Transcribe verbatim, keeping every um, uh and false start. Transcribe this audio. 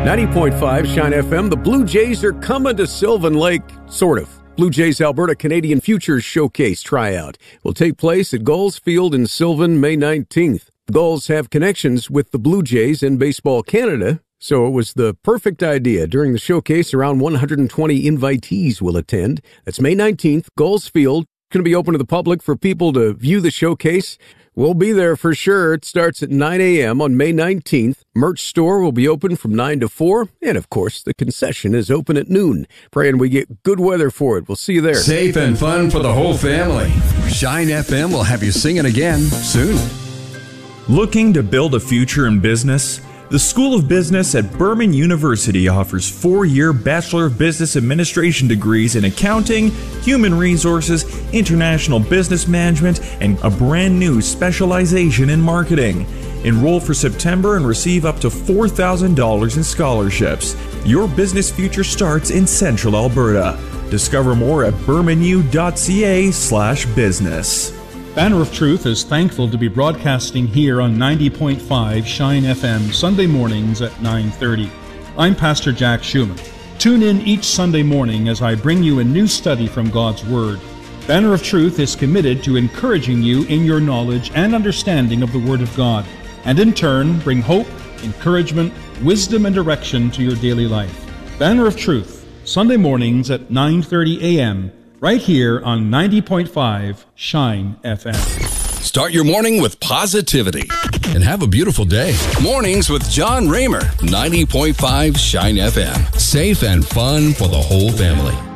ninety point five Shine F M. The Blue Jays are coming to Sylvan Lake, sort of. Blue Jays Alberta Canadian Futures Showcase tryout will take place at Gulls Field in Sylvan May nineteenth. The Gulls have connections with the Blue Jays in Baseball Canada, so it was the perfect idea. During the showcase, around one hundred twenty invitees will attend. That's May nineteenth, Gulls Field. Going to be open to the public for people to view the showcase. We'll be there for sure. It starts at nine a.m. on May nineteenth. Merch store will be open from nine to four. And, of course, the concession is open at noon. Praying we get good weather for it. We'll see you there. Safe and fun for the whole family. Shine F M will have you singing again soon. Looking to build a future in business? The School of Business at Berman University offers four-year Bachelor of Business Administration degrees in accounting, human resources, international business management, and a brand new specialization in marketing. Enroll for September and receive up to four thousand dollars in scholarships. Your business future starts in Central Alberta. Discover more at bermanu.ca slash business. Banner of Truth is thankful to be broadcasting here on ninety point five Shine F M Sunday mornings at nine thirty. I'm Pastor Jack Schumann. Tune in each Sunday morning as I bring you a new study from God's Word. Banner of Truth is committed to encouraging you in your knowledge and understanding of the Word of God, and in turn bring hope, encouragement, wisdom, and direction to your daily life. Banner of Truth, Sunday mornings at nine thirty a.m., right here on ninety point five Shine F M. Start your morning with positivity and have a beautiful day. Mornings with John Raymer, ninety point five Shine F M. Safe and fun for the whole family.